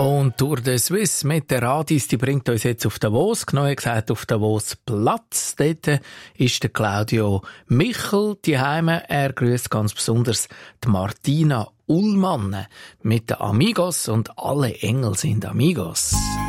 Und Tour de Suisse mit der Radis, die bringt uns jetzt auf Davos, genauer gesagt auf Davos Platz. Dort ist der Claudio Michel daheim. Er grüßt ganz besonders die Martina Ullmann mit den Amigos und alle Engel sind Amigos.